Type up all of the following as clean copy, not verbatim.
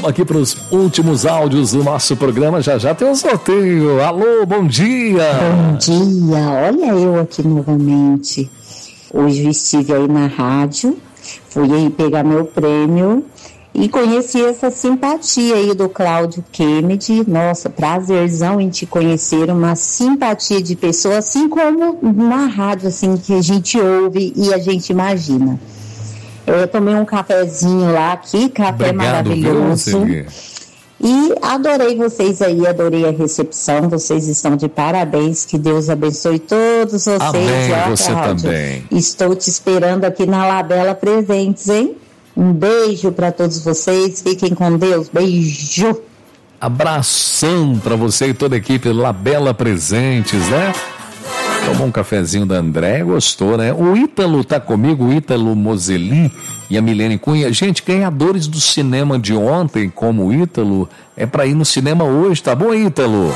aqui para os últimos áudios do nosso programa. Já tem um sorteio. Alô, bom dia. Bom dia, olha eu aqui novamente. Hoje estive aí na rádio, fui aí pegar meu prêmio e conheci essa simpatia aí do Cláudio Kennedy. Nossa, prazerzão em te conhecer, uma simpatia de pessoa, assim como na rádio, assim, que a gente ouve e a gente imagina. Eu tomei um cafezinho lá aqui, café maravilhoso. E adorei vocês aí, adorei a recepção, vocês estão de parabéns, que Deus abençoe todos vocês. Amém, e você também. Estou te esperando aqui na Labela Presentes, hein? Um beijo para todos vocês, fiquem com Deus, beijo. Abração para você e toda a equipe Labela Presentes, né? Tomou um cafezinho da André, gostou, né? O Ítalo tá comigo, o Ítalo Moseli e a Milene Cunha. Gente, ganhadores do cinema de ontem, como o Ítalo, é para ir no cinema hoje, tá bom, Ítalo?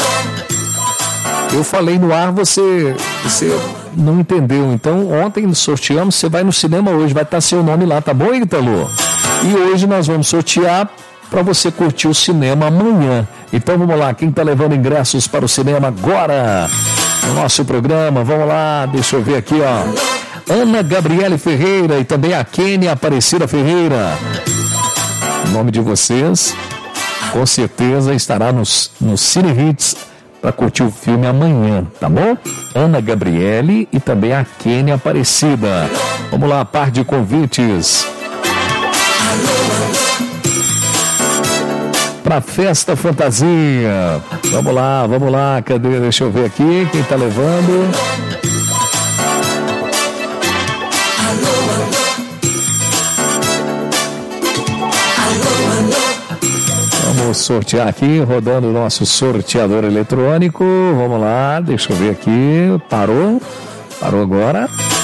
Eu falei no ar, você não entendeu. Então, ontem sorteamos, você vai no cinema hoje, vai estar seu nome lá, tá bom, Ítalo? E hoje nós vamos sortear para você curtir o cinema amanhã. Então vamos lá, quem tá levando ingressos para o cinema agora no nosso programa, vamos lá, deixa eu ver aqui, ó. Ana Gabriele Ferreira e também a Kênia Aparecida Ferreira. O nome de vocês com certeza estará no Cine Hits para curtir o filme amanhã, tá bom? Ana Gabriele e também a Kênia Aparecida. Vamos lá, par de convites para Festa Fantasia. Vamos lá, cadê? Deixa eu ver aqui quem tá levando. Vamos sortear aqui, rodando o nosso sorteador eletrônico. Vamos lá, deixa eu ver aqui. Parou agora.